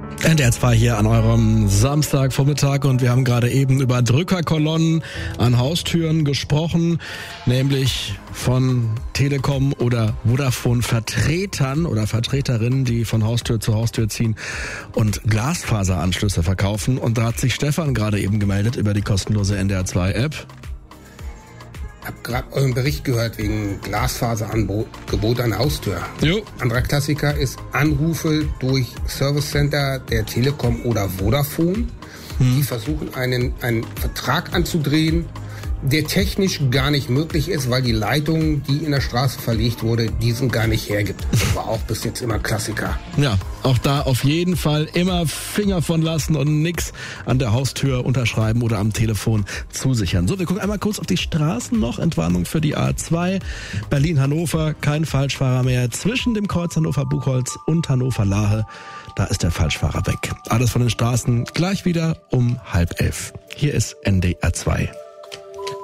NDR 2 hier an eurem Samstagvormittag und wir haben gerade eben über Drückerkolonnen an Haustüren gesprochen, nämlich von Telekom oder Vodafone Vertretern oder Vertreterinnen, die von Haustür zu Haustür ziehen und Glasfaseranschlüsse verkaufen. Und da hat sich Stefan gerade eben gemeldet über die kostenlose NDR 2 App. Ich habe gerade euren Bericht gehört wegen Glasfaserangebot an der Haustür. Jo. Anderer Klassiker ist Anrufe durch Service Center der Telekom oder Vodafone. Die versuchen einen Vertrag anzudrehen, der technisch gar nicht möglich ist, weil die Leitung, die in der Straße verlegt wurde, diesen gar nicht hergibt. Das war auch bis jetzt immer Klassiker. Ja, auch da auf jeden Fall immer Finger von lassen und nix an der Haustür unterschreiben oder am Telefon zusichern. So, wir gucken einmal kurz auf die Straßen noch. Entwarnung für die A2. Berlin-Hannover, kein Falschfahrer mehr. Zwischen dem Kreuz Hannover-Buchholz und Hannover-Lahe, da ist der Falschfahrer weg. Alles von den Straßen gleich wieder um 10:30. Hier ist NDR 2.